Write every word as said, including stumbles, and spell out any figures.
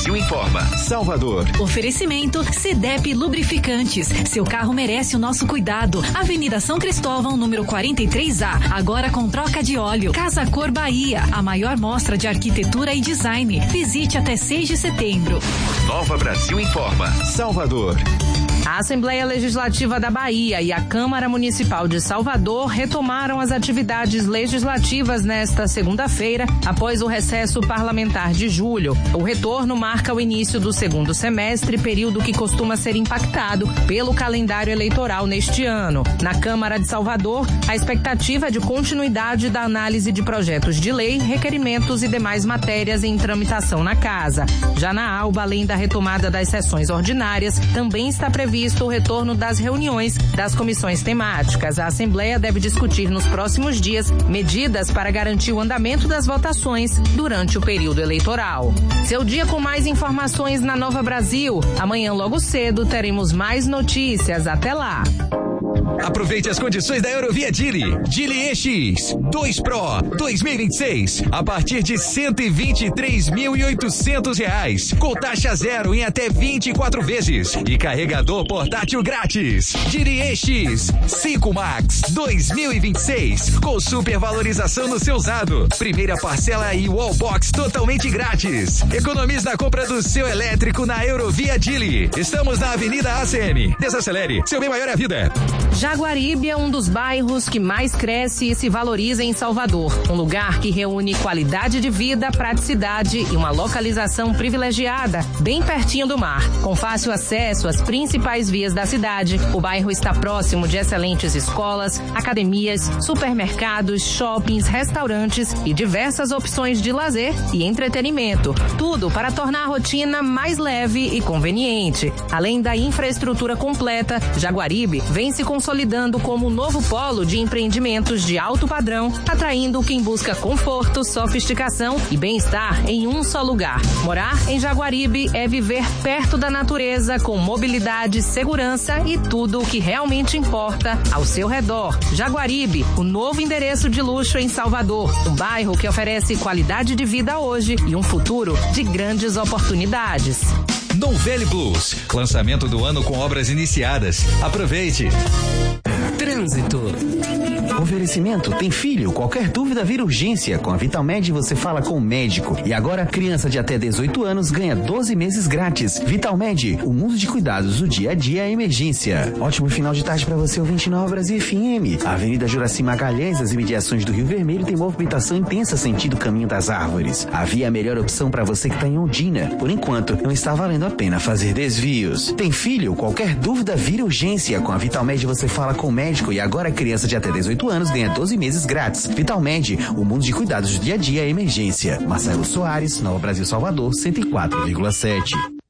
Brasil Informa. Salvador. Oferecimento Cedep Lubrificantes. Seu carro merece o nosso cuidado. Avenida São Cristóvão, número quarenta e três A. Agora com troca de óleo. Casa Cor Bahia. A maior mostra de arquitetura e design. Visite até seis de setembro. Nova Brasil Informa. Salvador. A Assembleia Legislativa da Bahia e a Câmara Municipal de Salvador retomaram as atividades legislativas nesta segunda-feira, após o recesso parlamentar de julho. O retorno marca o início do segundo semestre, período que costuma ser impactado pelo calendário eleitoral neste ano. Na Câmara de Salvador, a expectativa é de continuidade da análise de projetos de lei, requerimentos e demais matérias em tramitação na casa. Já na Alba, além da retomada das sessões ordinárias, também está previsto visto o retorno das reuniões das comissões temáticas. A Assembleia deve discutir nos próximos dias medidas para garantir o andamento das votações durante o período eleitoral. Seu dia com mais informações na Nova Brasil. Amanhã logo cedo teremos mais notícias. Até lá! Aproveite as condições da Eurovia Dili. Dili E X dois Pro dois mil e vinte e seis a partir de cento e vinte e três mil e oitocentos reais, com taxa zero em até vinte e quatro vezes e carregador portátil grátis. Dili E X cinco Max dois mil e vinte e seis com supervalorização no seu usado. Primeira parcela e wallbox totalmente grátis. Economize na compra do seu elétrico na Eurovia Dili. Estamos na Avenida A C M. Desacelere, seu bem maior é a vida. Jaguaribe é um dos bairros que mais cresce e se valoriza em Salvador. Um lugar que reúne qualidade de vida, praticidade e uma localização privilegiada, bem pertinho do mar. Com fácil acesso às principais vias da cidade, o bairro está próximo de excelentes escolas, academias, supermercados, shoppings, restaurantes e diversas opções de lazer e entretenimento. Tudo para tornar a rotina mais leve e conveniente. Além da infraestrutura completa, Jaguaribe vem se consolidando como um novo polo de empreendimentos de alto padrão, atraindo quem busca conforto, sofisticação e bem-estar em um só lugar. Morar em Jaguaribe é viver perto da natureza, com mobilidade, segurança e tudo o que realmente importa ao seu redor. Jaguaribe, o novo endereço de luxo em Salvador, um bairro que oferece qualidade de vida hoje e um futuro de grandes oportunidades. Nouvelle Blues, lançamento do ano com obras iniciadas. Aproveite. Trânsito. Oferecimento, tem filho? Qualquer dúvida vira urgência. Com a Vitalmed você fala com o médico. E agora, criança de até dezoito anos ganha doze meses grátis. Vitalmed, o mundo de cuidados do dia a dia é emergência. Ótimo final de tarde para você, ouvinte Nova Brasil F M. A Avenida Juraci Magalhães, as imediações do Rio Vermelho, tem movimentação intensa sentido Caminho das Árvores. Havia a melhor opção para você que está em Ondina. Por enquanto, não está valendo a pena fazer desvios. Tem filho? Qualquer dúvida vira urgência. Com a Vitalmed você fala com o médico. E agora, criança de até dezoito anos ganha doze meses grátis. Vitalmed, o mundo de cuidados do dia a dia é emergência. Marcelo Soares, Nova Brasil Salvador, cento e quatro vírgula sete.